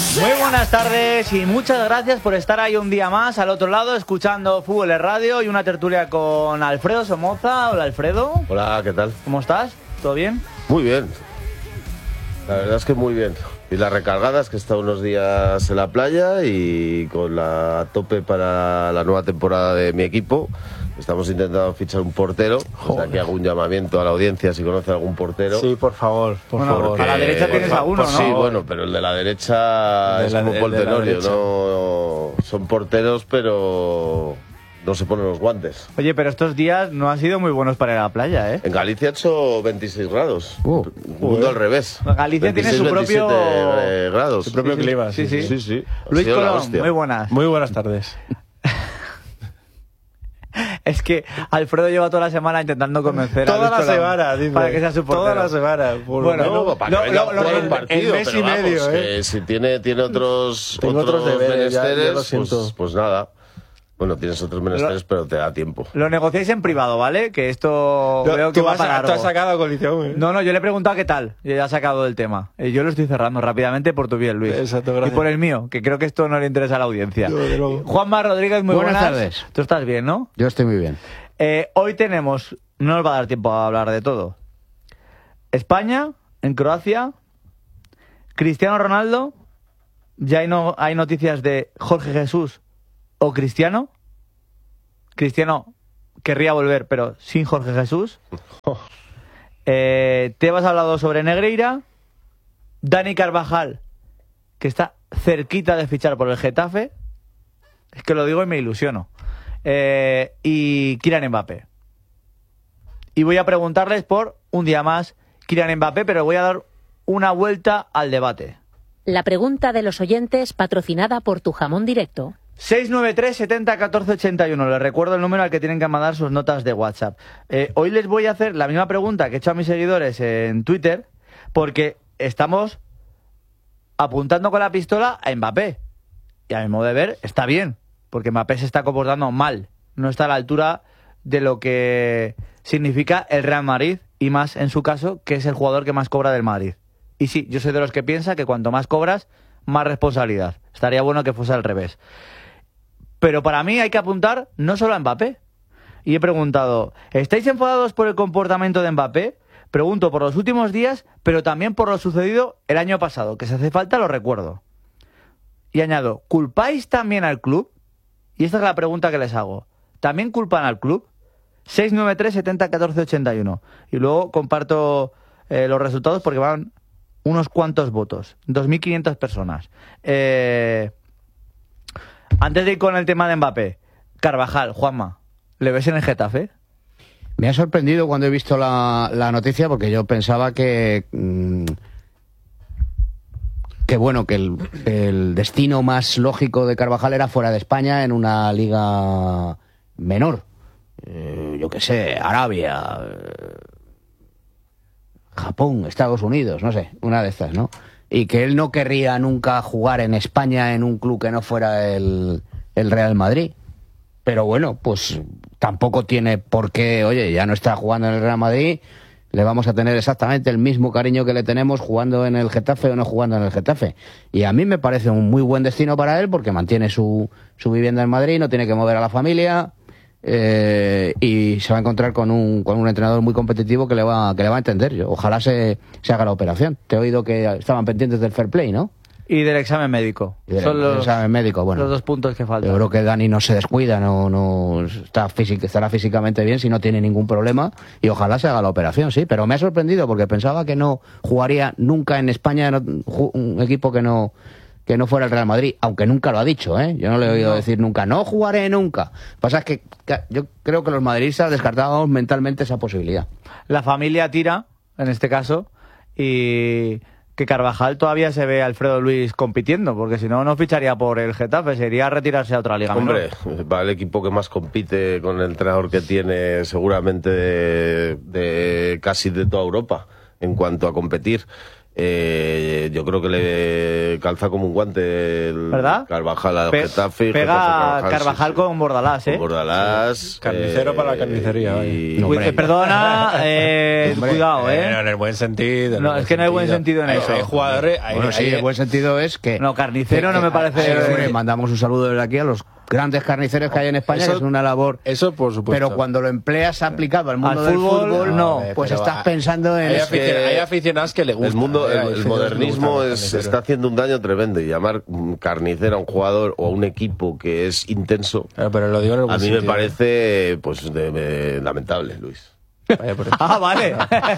Muy buenas tardes y muchas gracias por estar ahí un día más al otro lado escuchando Fútbol en Radio y una tertulia con Alfredo Somoza. Hola Alfredo. Hola, ¿qué tal? ¿Cómo estás? ¿Todo bien? Muy bien. La verdad es que muy bien. Y las recargadas, que he estado unos días en la playa y con la tope para la nueva temporada de mi equipo. Estamos intentando fichar un portero. O sea, que hago un llamamiento a la audiencia si conoce algún portero. Sí, por favor, por favor. A la derecha tienes alguno, ¿no? Sí, bueno, pero el de la derecha es como Paul Tenorio, ¿no? Son porteros, pero no se ponen los guantes. Oye, pero estos días no han sido muy buenos para ir a la playa, ¿eh? En Galicia ha hecho 26 grados. Mundo al revés. Galicia 26, tiene su propio 27 grados. Su propio clima. Sí. Luis Colón, muy buenas. Muy buenas tardes. Es que Alfredo lleva toda la semana intentando convencer a Luis Colón para que sea su portero. Toda la semana. Bueno, para que venga a jugar un partido, mes pero y medio, vamos, que si tiene otros deberes, menesteres, ya lo siento. pues nada. Bueno, tienes otros menesteres, pero te da tiempo. Lo negociáis en privado, ¿vale? Que esto veo que va para largo. Tú has sacado coalición, ¿eh? No, yo le he preguntado qué tal. Y ya ha sacado el tema. Yo lo estoy cerrando rápidamente por tu bien, Luis. Exacto, gracias. Y por el mío, que creo que esto no le interesa a la audiencia. Juanma Rodríguez, muy buenas tardes. Tú estás bien, ¿no? Yo estoy muy bien. Hoy tenemos, no nos va a dar tiempo a hablar de todo. España, en Croacia, Cristiano Ronaldo, ya hay noticias de Jorge Jesús o Cristiano. Cristiano querría volver, pero sin Jorge Jesús. Tebas ha hablado sobre Negreira. Dani Carvajal, que está cerquita de fichar por el Getafe. Es que lo digo y me ilusiono. Y Kylian Mbappé. Y voy a preguntarles por un día más Kylian Mbappé, pero voy a dar una vuelta al debate. La pregunta de los oyentes patrocinada por Tu Jamón Directo. 693 70 14 81. Les recuerdo el número al que tienen que mandar sus notas de WhatsApp. Hoy les voy a hacer la misma pregunta que he hecho a mis seguidores en Twitter, porque estamos apuntando con la pistola a Mbappé. Y a mi modo de ver está bien, porque Mbappé se está comportando mal. No está a la altura de lo que significa el Real Madrid, y más en su caso, que es el jugador que más cobra del Madrid. Y sí, yo soy de los que piensa que cuanto más cobras, más responsabilidad. Estaría bueno que fuese al revés. Pero para mí hay que apuntar no solo a Mbappé. Y he preguntado, ¿estáis enfadados por el comportamiento de Mbappé? Pregunto por los últimos días, pero también por lo sucedido el año pasado, que si hace falta lo recuerdo. Y añado, ¿culpáis también al club? Y esta es la pregunta que les hago. ¿También culpan al club? 693 70 14 81. Y luego comparto los resultados porque van unos cuantos votos. 2.500 personas. Antes de ir con el tema de Mbappé, Carvajal, Juanma, ¿le ves en el Getafe? Me ha sorprendido cuando he visto la noticia, porque yo pensaba que el destino más lógico de Carvajal era fuera de España, en una liga menor. Yo qué sé, Arabia, Japón, Estados Unidos, no sé, una de estas, ¿no? Y que él no querría nunca jugar en España en un club que no fuera el Real Madrid. Pero bueno, pues tampoco tiene por qué, oye, ya no está jugando en el Real Madrid, le vamos a tener exactamente el mismo cariño que le tenemos jugando en el Getafe o no jugando en el Getafe. Y a mí me parece un muy buen destino para él, porque mantiene su vivienda en Madrid, no tiene que mover a la familia, y se va a encontrar con un entrenador muy competitivo que le va a entender. Ojalá se haga la operación. Te he oído que estaban pendientes del fair play, ¿no? Y del examen médico. Son los examen médico, bueno, los 2 puntos que faltan. Yo creo que Dani no se descuida, no estará físicamente bien si no tiene ningún problema, y ojalá se haga la operación, sí. Pero me ha sorprendido porque pensaba que no jugaría nunca en España en un equipo que no fuera el Real Madrid, aunque nunca lo ha dicho, ¿eh? Yo no le he oído decir nunca, no jugaré nunca. Lo que pasa es que yo creo que los madridistas descartábamos mentalmente esa posibilidad. La familia tira, en este caso, y que Carvajal todavía se ve a Alfredo Luis compitiendo, porque si no, no ficharía por el Getafe, se iría a retirarse a otra liga menor. Hombre, va el equipo que más compite con el entrenador que tiene seguramente de casi de toda Europa en cuanto a competir. Yo creo que le calza como un guante el ¿verdad? Carvajal al Getafe. Y Pega Getafe Carvajal con Bordalás, ¿eh? Con Bordalás. Carnicero para la carnicería. No, hombre. Perdona, cuidado, ¿eh? En el buen sentido. No, es que no hay buen sentido en eso. Hay jugadores... Bueno, sí, el buen sentido es que... No, carnicero no me parece... Sí, hombre, mandamos un saludo desde aquí a los grandes carniceros que hay en España, Eso- que es una labor... Eso por supuesto. Pero cuando lo empleas aplicado al mundo Al del fútbol, fútbol, no. pues Pero estás pensando en... Hay aficionados que le gustan. El mundo, Hay el aficionados que le modernismo gustan los está carniceros. haciendo un daño tremendo y llamar carnicero a un jugador o a un equipo que es intenso, Claro, pero lo digo en el buen a mí me sentido. parece pues lamentable, Luis. Vaya por eso. Ah, vale.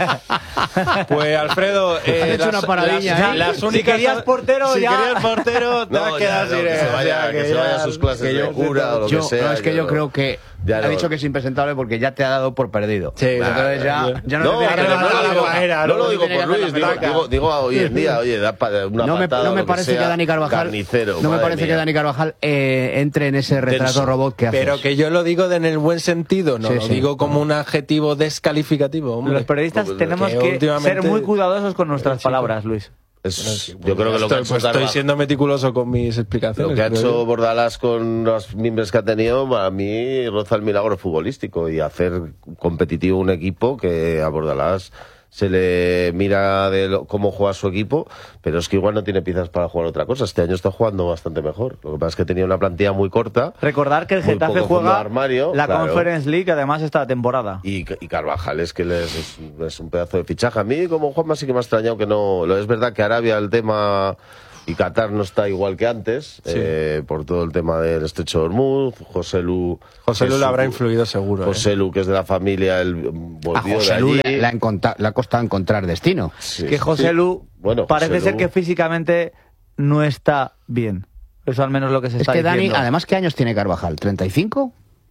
Pues Alfredo, hecho una paradilla, ¿eh? las únicas, Si querías portero, si ya. querías portero, te has quedado sin que se él. vaya, O sea, que se vaya a ya- sus clases que de yo- cura o lo que sea. No, es que yo no. creo que Ya ha no. dicho que es impresentable porque ya te ha dado por perdido. Sí, Entonces ya no, No, le pero tiene que no dar lo la digo, bajera, no lo digo tiene que por dar la Luis, pelota. digo hoy en día, oye, da una No me patada o lo parece que sea, Dani Carvajal carnicero, no me madre parece mía. que Dani Carvajal entre en ese retrato Tenso. robot que haces. Pero que yo lo digo en el buen sentido, no Sí, lo sí. digo como un adjetivo descalificativo. Hombre. Los periodistas Pues, tenemos que que últimamente- ser muy cuidadosos con nuestras Sí, palabras, Luis. Yo creo que lo que ha hecho estoy Carvajal- siendo meticuloso con mis explicaciones. Lo que ha creo hecho yo. Bordalás con los miembros que ha tenido, para mí roza el milagro futbolístico y hacer competitivo un equipo que a Bordalás se le mira cómo juega su equipo, pero es que igual no tiene piezas para jugar otra cosa. Este año está jugando bastante mejor. Lo que pasa es que tenía una plantilla muy corta. Recordar que el Muy Getafe poco fondo de juega armario, la claro. Conference League, además, esta temporada. Y Carvajal es que es un pedazo de fichaje. A mí, como Juanma, sí que me ha extrañado que no. Es verdad que Arabia, el tema. Y Qatar no está igual que antes, por todo el tema del Estrecho de Hormuz. José Lu Le habrá influido seguro. José Lu, que es de la familia, él a volvió José de Lu allí. le ha costado encontrar destino. Sí, Que José sí. Lu Bueno, parece José ser Lu- que físicamente no está bien. Eso al menos lo que se Es está que Dani, diciendo. además, ¿qué años tiene Carvajal? ¿35?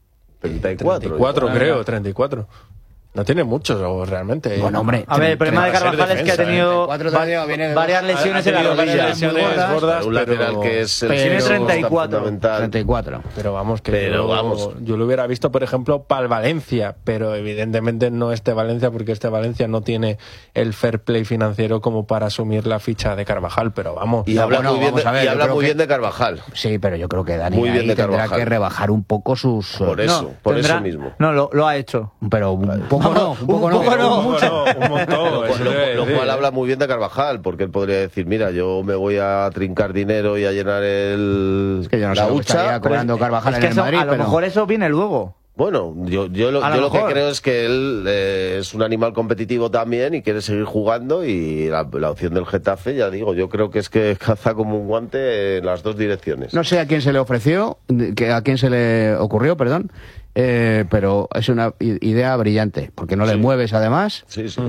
34. 34 creo, 34. No tiene muchos realmente. Bueno, hombre. A ver, el problema de Para ser Carvajal es que ha defensa, tenido 34 todavía viene de varias dos. lesiones en la tenido varias rodilla. lesiones muy gordas. gordas, Un lateral que es el Tiene segundo 34. fundamental. 34. Pero vamos, que Pero yo, vamos. yo lo hubiera visto, por ejemplo, para el Valencia, pero evidentemente no este Valencia, porque este Valencia no tiene el fair play financiero como para asumir la ficha de Carvajal, pero vamos. Y No, habla, bueno, muy, bien vamos a ver, y yo habla creo muy que- bien de Carvajal. Sí, pero yo creo que Dani Muy bien ahí de tendrá Carvajal. que rebajar un poco sus... Por eso, No, por tendrá- eso mismo. No, lo ha hecho. Pero un poco no, un poco no. poco no. un montón, Lo eso debe lo decir, cual ¿eh? habla muy bien de Carvajal, porque él podría decir, mira, yo me voy a trincar dinero y a llenar el Que yo no sé la lo que estaría hucha. cobrando Carvajal Es en que el eso, Madrid, a lo pero... mejor eso viene luego. Bueno, yo lo A lo que mejor. creo es que él es un animal competitivo también y quiere seguir jugando y la opción del Getafe, ya digo, yo creo que es que caza como un guante en las dos direcciones. No sé a quién se le ofreció, a quién se le ocurrió, perdón, pero es una idea brillante, porque no le mueves además, Sí, sí.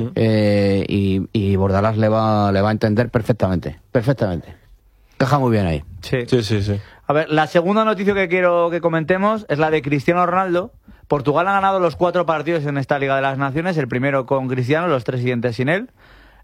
y Bordalás le va a entender perfectamente, perfectamente. Caja muy bien ahí. Sí. Sí, sí, sí. A ver, la segunda noticia que quiero que comentemos es la de Cristiano Ronaldo. Portugal ha ganado los 4 partidos en esta Liga de las Naciones, el primero con Cristiano, los 3 siguientes sin él.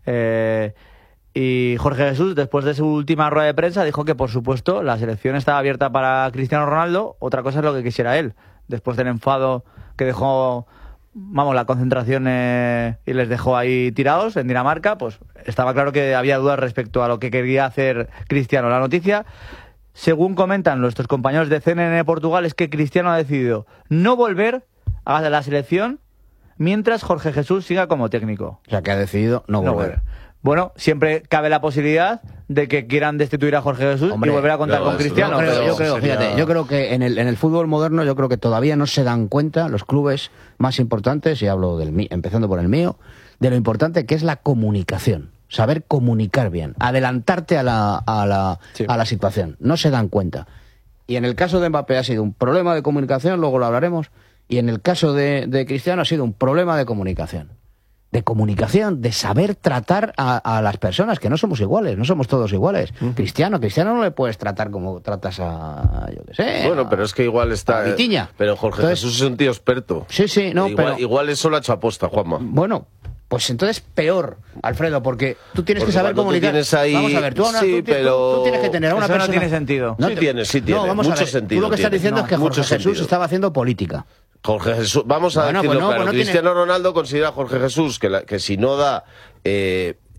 Y Jorge Jesús, después de su última rueda de prensa, dijo que, por supuesto, la selección estaba abierta para Cristiano Ronaldo. Otra cosa es lo que quisiera él. Después del enfado que dejó, la concentración y les dejó ahí tirados en Dinamarca, pues estaba claro que había dudas respecto a lo que quería hacer Cristiano. La noticia, según comentan nuestros compañeros de CNN Portugal, es que Cristiano ha decidido no volver a la selección mientras Jorge Jesús siga como técnico. O sea, que ha decidido no volver. Bueno, siempre cabe la posibilidad de que quieran destituir a Jorge Jesús Hombre, y volver a contar no, con eso Cristiano. no, pero Yo creo, sería- fíjate, yo creo que en el fútbol moderno, yo creo que todavía no se dan cuenta los clubes más importantes, y hablo empezando por el mío, de lo importante que es la comunicación. Saber comunicar bien, adelantarte a la situación. No se dan cuenta. Y en el caso de Mbappé ha sido un problema de comunicación, luego lo hablaremos, y en el caso de Cristiano ha sido un problema de comunicación. De comunicación, de saber tratar a las personas, que no somos iguales, no somos todos iguales. Cristiano no le puedes tratar como tratas yo qué sé. Bueno, pero es que igual está... a Vitiña. Pero Jorge Entonces- Jesús es un tío experto. Sí, no, igual, pero... igual eso lo ha hecho aposta, Juanma. Bueno, pues entonces peor, Alfredo, porque tú tienes Porque que saber cuando tú comunicar. tienes ahí- Vamos a ver, sí, pero- tú tienes que tener a una Eso no persona... tiene sentido. Sí tiene, No, vamos mucho a ver, sentido tú lo que estás tiene. diciendo es que Jorge Mucho Jesús sentido. estaba haciendo política. Jorge Jesús, vamos a Bueno, decirlo pues no, claro, pues no Cristiano Ronaldo considera a Jorge Jesús que si no da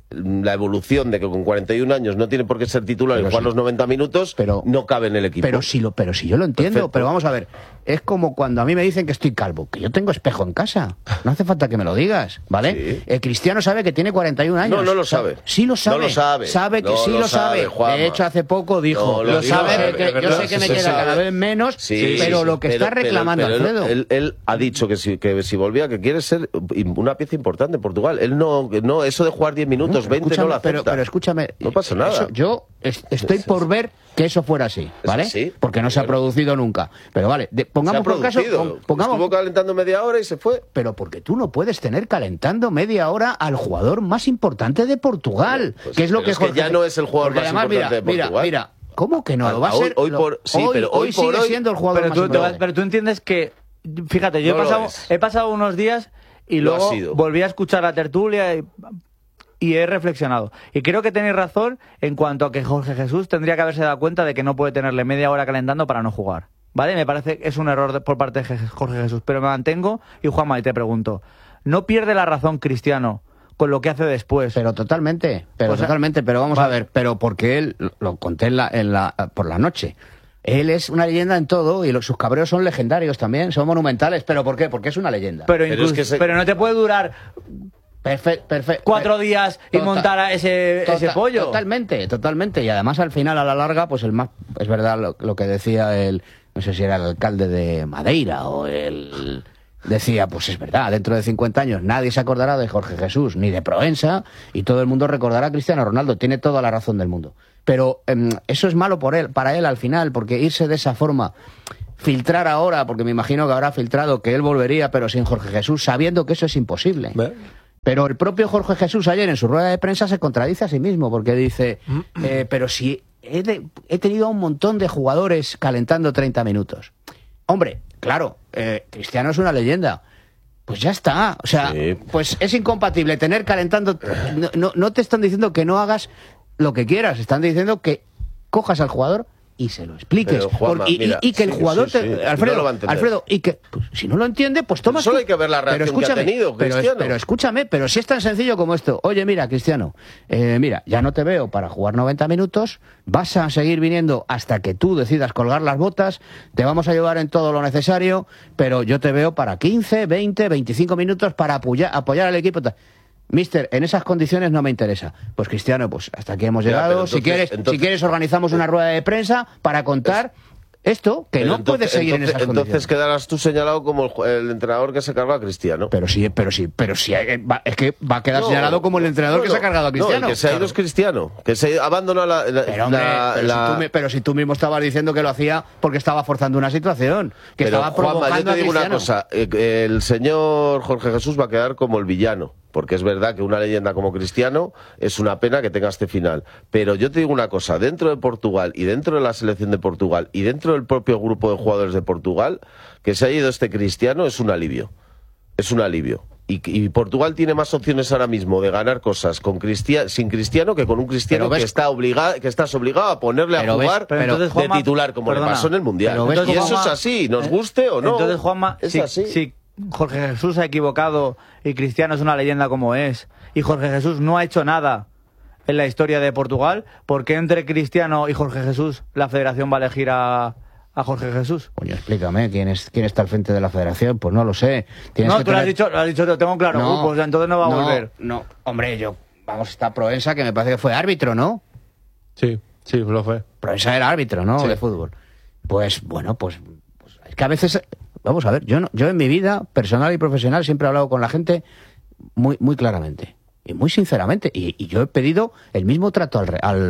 la evolución de que con 41 años no tiene por qué ser titular y jugar los 90 minutos, no cabe en el equipo. Pero si yo lo entiendo, Perfecto. pero vamos a ver, es como cuando a mí me dicen que estoy calvo, que yo tengo espejo en casa, no hace falta que me lo digas, ¿vale? Sí. El Cristiano sabe que tiene 41 años. No lo sabe. Sí lo sabe. No lo sabe. Sabe que No sí lo lo sabe. Juanma. De hecho, hace poco dijo, No lo yo sabe. sé que me Sí, queda sabe. cada vez menos, Sí, pero lo que está pero reclamando Alfredo... Él ha dicho que si volvía, que quiere ser una pieza importante en Portugal. Él no eso de jugar 10 minutos, 20 no lo acepta. Pero escúchame, no pasa nada. Yo estoy por ver que eso fuera así, ¿vale? así. Porque no se ha producido nunca. Pero vale, pongamos por caso... Estuvo calentando media hora y se fue. Pero porque tú no puedes tener calentando media hora al jugador más importante de Portugal, Pues, que es lo que Jorge, ya no es el jugador más importante de Portugal. Mira, ¿cómo que no? Lo va a ser. Hoy sigue siendo el jugador más importante. Pero tú entiendes que, fíjate, yo No he pasado unos días y Lo ha luego sido. volví a escuchar la tertulia y he reflexionado. Y creo que tenéis razón en cuanto a que Jorge Jesús tendría que haberse dado cuenta de que no puede tenerle media hora calentando para no jugar. ¿Vale? Me parece que es un error por parte de Jorge Jesús. Pero me mantengo y Juanma, y te pregunto, ¿no pierde la razón Cristiano con lo que hace después? Pero totalmente, pero vamos a ver, pero porque él, lo conté por la noche, él es una leyenda en todo y sus cabreos son legendarios también, son monumentales. ¿Pero por qué? Porque es una leyenda. Pero no te puede durar 4 días y montar a ese pollo. Totalmente. Y además al final, a la larga, pues es verdad lo que decía no sé si era el alcalde de Madeira o decía, pues es verdad, dentro de 50 años nadie se acordará de Jorge Jesús ni de Proensa y todo el mundo recordará a Cristiano Ronaldo. Tiene toda la razón del mundo. Pero eso es malo para él al final, porque irse de esa forma, filtrar ahora, porque me imagino que habrá filtrado que él volvería pero sin Jorge Jesús, sabiendo que eso es imposible. Pero el propio Jorge Jesús ayer en su rueda de prensa se contradice a sí mismo, porque dice, pero si he tenido a un montón de jugadores calentando 30 minutos. Hombre, claro, Cristiano es una leyenda. Pues ya está. O sea, pues es incompatible tener calentando... No te están diciendo que no hagas lo que quieras, están diciendo que cojas al jugador y se lo expliques. Pero, Juanma, y que el jugador... Alfredo, no lo va a entender. Alfredo, y que pues, si no lo entiende, pues toma... Solo hay que ver la reacción que ha tenido Cristiano. Pero escúchame, pero si es tan sencillo como esto. Oye, mira, Cristiano, mira, ya no te veo para jugar 90 minutos, vas a seguir viniendo hasta que tú decidas colgar las botas, te vamos a ayudar en todo lo necesario, pero yo te veo para 15, 20, 25 minutos para apoyar al equipo. Mister, en esas condiciones no me interesa. Pues Cristiano, pues hasta aquí hemos llegado. Entonces, si quieres organizamos una rueda de prensa para contar esto, que no puedes seguir en esas condiciones. Entonces quedarás tú señalado como el entrenador que se carga a Cristiano. Pero sí, es que va a quedar señalado como el entrenador que se ha cargado a Cristiano. El que se ha ido es Cristiano, que se abandona pero si tú mismo estabas diciendo que lo hacía porque estaba forzando una situación, que estaba provocando Juanma, yo te a digo Cristiano. una cosa, el señor Jorge Jesús va a quedar como el villano. Porque es verdad que una leyenda como Cristiano es una pena que tenga este final. Pero yo te digo una cosa, dentro de Portugal y dentro de la selección de Portugal y dentro del propio grupo de jugadores de Portugal, que se ha ido este Cristiano es un alivio. Es un alivio. Y Portugal tiene más opciones ahora mismo de ganar cosas sin Cristiano que con un Cristiano que estás obligado a ponerle a jugar de titular, como le pasó en el Mundial. Y eso es así, nos guste o no. Entonces, Juanma, es así. Sí. Jorge Jesús se ha equivocado y Cristiano es una leyenda como es, y Jorge Jesús no ha hecho nada en la historia de Portugal, ¿por qué entre Cristiano y Jorge Jesús la federación va a elegir a Jorge Jesús? Coño, explícame, ¿quién está al frente de la federación? Pues no lo sé. Tú lo has dicho, lo tengo claro, pues entonces no va a volver. No, hombre, está Proensa, que me parece que fue árbitro, ¿no? Sí, lo fue. Proensa era árbitro, ¿no? Sí. De fútbol. Pues bueno, pues es que a veces... Vamos a ver, yo en mi vida personal y profesional siempre he hablado con la gente muy, muy claramente y muy sinceramente. Y yo he pedido el mismo trato al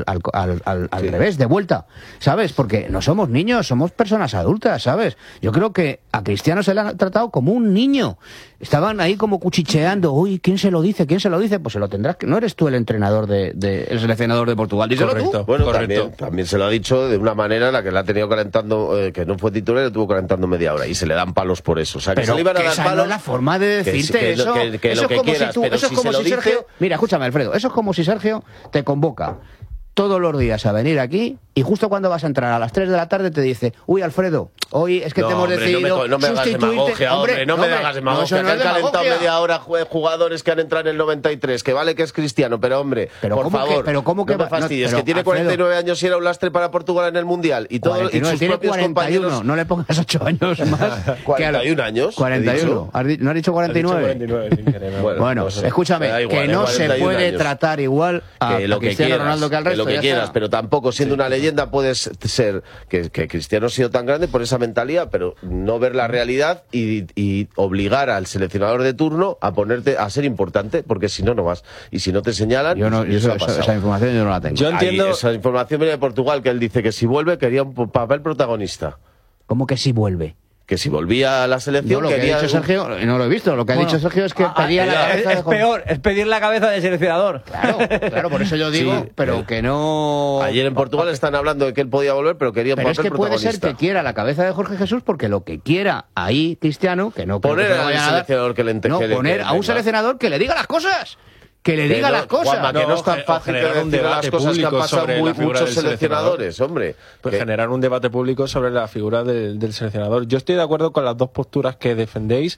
revés, de vuelta, ¿sabes? Porque no somos niños, somos personas adultas, ¿sabes? Yo creo que a Cristiano se le ha tratado como un niño. Estaban ahí como cuchicheando. Uy, ¿quién se lo dice? ¿Quién se lo dice? Pues se lo tendrás que... No eres tú el entrenador el seleccionador de Portugal. Díselo Correcto. tú. Bueno, Correcto. También se lo ha dicho de una manera en la que le ha tenido calentando, que no fue titular, le tuvo calentando media hora y se le dan palos por eso. O sea, que Pero se le iban a que dar esa palos. no es la forma de decirte eso. Que Eso lo es que como quieras, si tú, pero eso es si como se lo si Sergio... dice... Mira, escúchame, Alfredo, eso es como si Sergio te convoca todos los días a venir aquí y justo cuando vas a entrar a las 3 de la tarde te dice, uy, Alfredo, hoy es que te hemos hombre, decidido no me hagas sustituirte. demagogia, hombre, no me hagas demagogia. eso no Que es han calentado demagogia. media hora jugadores que han entrado en el 93, que vale que es Cristiano, pero hombre, Pero por ¿cómo que- favor, pero cómo que no me va- no, fastidies, pero, que tiene Alfredo, 49 años y era un lastre para Portugal en el Mundial, y todos 49, sus tiene propios 41, compañeros... no le pongas 8 años más. 41 años, he 41. dicho. ¿No has dicho 49? 49 sin querer, ¿no? Bueno, pues, escúchame, me da igual, que no se 41 puede años. tratar igual a Que lo que Cristiano quieras, Ronaldo que al resto. lo que ya quieras, está. pero tampoco siendo una leyenda puedes ser que Cristiano ha sido tan grande por esa mentalidad, pero no ver la realidad y obligar al seleccionador de turno a ponerte a ser importante, porque si no, no vas. Y si no te señalan, Yo no, y eso ha esa pasado. información yo no la tengo. Yo entiendo- Ahí, esa información viene de Portugal, que él dice que si vuelve quería un papel protagonista. ¿Cómo que si vuelve? Que si volvía a la Yo selección lo que ha quería... dicho Sergio, no lo he visto, lo que ha Bueno, dicho Sergio es que pedía la cabeza de es Jorge. peor, es pedir la cabeza del seleccionador. Claro, por eso yo digo, Sí, pero que no... Ayer en Portugal están hablando de que él podía volver, pero quería un Pero es papel que puede protagonista. ser que quiera la cabeza de Jorge Jesús porque lo que quiera ahí Cristiano, que no creo Poner que se lo al vayan a dar, seleccionador que le ente- no, que le- poner que a un venga. seleccionador que le diga las cosas. Que le diga no, las cosas. Juanma, que no es tan o fácil de generar un decir las debate cosas que han público pasado sobre la figura muchos del seleccionadores, hombre. Pues Que- generar un debate público sobre la figura del seleccionador. Yo estoy de acuerdo con las dos posturas que defendéis.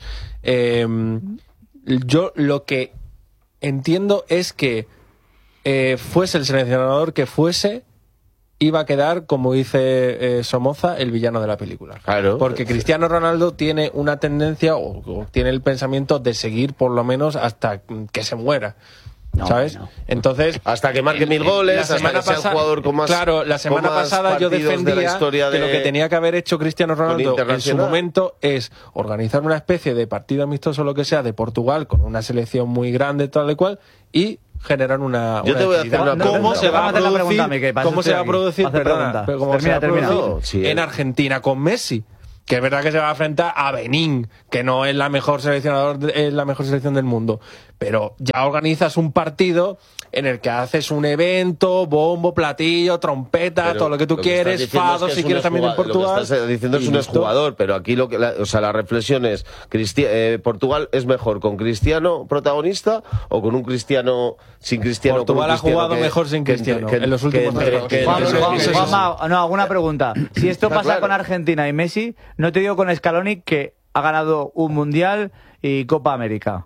Yo lo que entiendo es que fuese el seleccionador que fuese, iba a quedar, como dice Somoza, el villano de la película. Claro. Porque Cristiano Ronaldo tiene una tendencia o tiene el pensamiento de seguir por lo menos hasta que se muera. No, ¿Sabes? no. Hasta Hasta que marque 1000 goles, la hasta semana que sea el pasada- jugador con más Claro, la semana con más pasada yo partidos de la defendía historia que lo de- que tenía que haber hecho Cristiano Ronaldo en su internacional. momento es organizar una especie de partido amistoso, lo que sea, de Portugal, con una selección muy grande, tal y cual, y generar una... Yo te voy a hacer una ¿Cómo pregunta. se va a Vamos a hacer la producir? pregunta, Miguel, para eso ¿Cómo se estoy va a aquí. producir? Hacer Perdona, pregunta. pero ¿cómo Termina, se va a producir termina. Sí, en Argentina con Messi? Que es verdad que se va a enfrentar a Benín, que no es la mejor es la mejor selección del mundo. Pero ya organizas un partido en el que haces un evento, bombo, platillo, trompeta, Pero todo lo que tú estás quieres, diciendo es fados que si es quieres un también en exjugador. Portugal. Lo que estás diciendo es y un listo. exjugador, pero aquí la reflexión es, ¿Portugal es mejor con Cristiano protagonista o con un Cristiano sin Cristiano? Portugal con un ha Cristiano jugado mejor sin Cristiano en los últimos que- tres que- partidos. que- Juanma, que- Juanma, no, hago una pregunta. Si esto Está pasa claro. con Argentina y Messi, no te digo con Scaloni que ha ganado un Mundial y Copa América.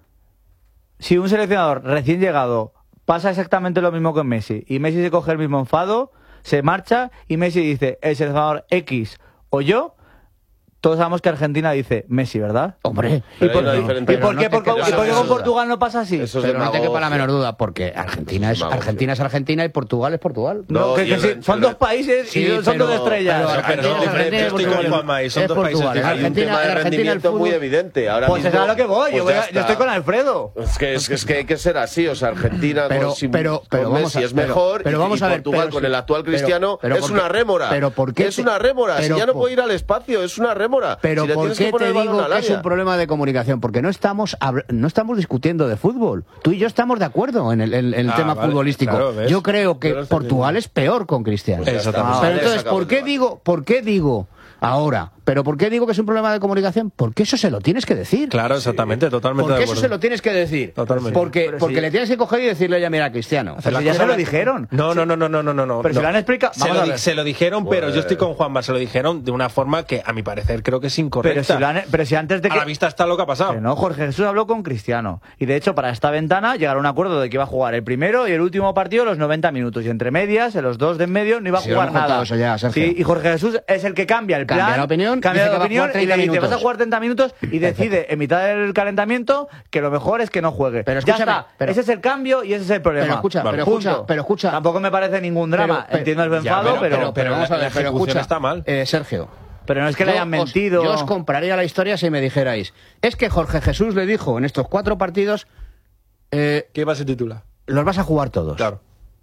Si un seleccionador recién llegado pasa exactamente lo mismo con Messi y Messi se coge el mismo enfado, se marcha y Messi dice el seleccionador X o yo, todos sabemos que Argentina dice Messi, ¿verdad? Hombre, ¿Y Pero por, hay una y- diferencia. y por Pero qué, no te por- quepa y por la qué menor con Portugal no pasa así? Eso es pero no te quepa la demagogia. menor duda, porque Argentina es Demagogia. Argentina y Portugal es Portugal. No, No, que y el- sí, son el- dos países y son dos estrellas. pero Pero no, hombre, Argentina yo y estoy Portugal con Juanma y son es dos países Portugal. En Hay un diferentes. tema de Argentina el rendimiento muy fútbol... evidente. Ahora Pues es mismo, a lo que voy, pues yo ya yo estoy está. con Alfredo. Es que hay que ser así, o sea, Argentina Pero- con, pero con vamos Messi a- es mejor pero y- vamos y a ver, Portugal pero con sí. el actual Cristiano Pero es ¿por una qué? rémora. Pero ¿por qué es te- una rémora, pero si ya no por- puede ir al espacio, es una rémora. Pero si le ¿por tienes que qué poner te el balón digo al que es área. un problema de comunicación? Porque no estamos discutiendo de fútbol. Tú y yo estamos de acuerdo en el Ah, tema vale, futbolístico. claro, ¿ves? Yo creo que Yo lo estoy Portugal es peor con Cristiano. Pues ya Eso está. también. Pero Vale, entonces, se acabó el debate. ¿por qué digo ahora? ¿Pero por qué digo que es un problema de comunicación? Porque eso se lo tienes que decir. Claro, exactamente, totalmente Porque de eso acuerdo. se lo tienes que decir. Totalmente. Porque Pero sí. le tienes que coger y decirle, ya mira, Cristiano. Pero si ya se lo dijeron. No. Pero si lo han explicado. Se Vamos lo, a ver. se lo dijeron, pero Pues- yo estoy con Juanma, se lo dijeron de una forma que a mi parecer creo que es incorrecta. Pero si antes de A la que. vista está lo que ha pasado. Que no, Jorge Jesús habló con Cristiano. Y de hecho, para esta ventana llegaron a un acuerdo de que iba a jugar el primero y el último partido los 90 minutos. Y entre medias, en los dos de en medio, no iba a Sí, lo jugar hemos contado nada. eso ya, Sergio. Sí, y Jorge Jesús es el que cambia el plan. Cambia la opinión, cambia dice la que va a opinión jugar y le 30 dice: vas a minutos. jugar 30 minutos y decide en mitad del calentamiento que lo mejor es que no juegue. Pero ya escúchame, está. pero- ese es el cambio y ese es el problema. Pero escucha, Vale. pero escucha. Tampoco me parece ningún drama. Pero- Entiendo el ya, enfado, pero pero vamos a ver, la pero ejecución escucha, está mal. Sergio. pero no es que le Yo hayan os- mentido. Yo os compraría la historia si me dijerais, es que Jorge Jesús le dijo en estos 4 partidos, ¿Qué iba a ser titular? los vas a jugar todos. Claro.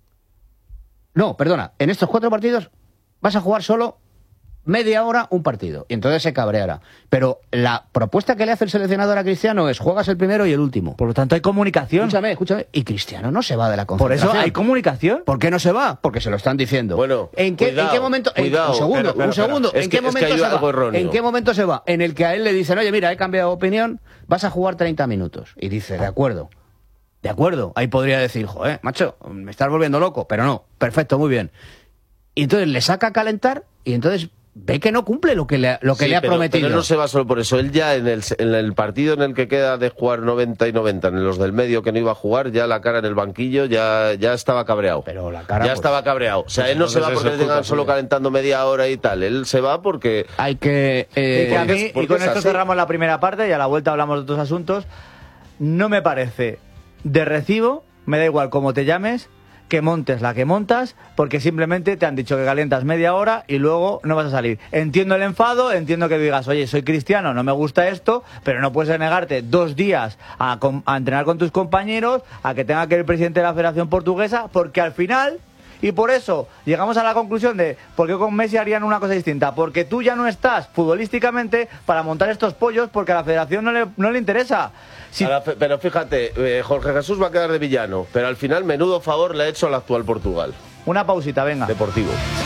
No, perdona, en estos 4 partidos vas a jugar solo media hora un partido. Y entonces se cabreará. Pero la propuesta que le hace el seleccionador a Cristiano es, juegas el primero y el último. Por lo tanto, hay comunicación. Escúchame. Y Cristiano no se va de la Por concentración. eso hay comunicación. ¿Por qué no se va? Porque se lo están diciendo. Bueno, ¿En qué momento? cuidado. Un segundo, Espera. un segundo. Es ¿En que- qué es que momento hay se algo va? erróneo. ¿En qué momento se va? En el que a él le dicen, oye, mira, he cambiado de opinión, vas a jugar 30 minutos. Y dice, de acuerdo. De acuerdo. Ahí podría decir, joder, macho, me estás volviendo loco. Pero no, perfecto, muy bien. y entonces le saca a calentar y entonces ve que no cumple lo que le ha prometido. Pero no se va solo por eso. Él ya en el partido en el que queda de jugar 90 y 90, en los del medio que no iba a jugar, ya la cara en el banquillo ya estaba cabreado. Pero la cara, ya estaba cabreado. O sea, él no se va porque le tengan solo calentando media hora y tal. Él se va porque... Hay que... y con esto cerramos la primera parte y a la vuelta hablamos de otros asuntos. No me parece de recibo, me da igual cómo te llames, que montes la que montas, porque simplemente te han dicho que calientas media hora y luego no vas a salir. Entiendo el enfado, entiendo que digas, oye, soy cristiano, no me gusta esto, pero no puedes negarte 2 días a entrenar con tus compañeros, a que tenga que ir el presidente de la Federación Portuguesa, porque al final... Y por eso llegamos a la conclusión de por qué con Messi harían una cosa distinta. Porque tú ya no estás futbolísticamente para montar estos pollos, porque a la federación no le interesa. Pero fíjate, Jorge Jesús va a quedar de villano, pero al final menudo favor le ha hecho al actual Portugal. Una pausita, venga. Deportivo.